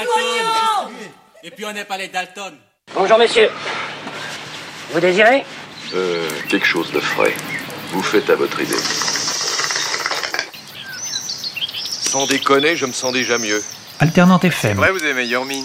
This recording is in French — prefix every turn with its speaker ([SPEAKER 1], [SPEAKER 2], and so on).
[SPEAKER 1] Dalton. Et puis on n'est pas les Dalton.
[SPEAKER 2] Bonjour messieurs. Vous désirez ?
[SPEAKER 3] Quelque chose de frais. Vous faites à votre idée. Sans déconner, je me sens déjà mieux.
[SPEAKER 4] Alternante FM.
[SPEAKER 3] Ouais, vous avez meilleure mine.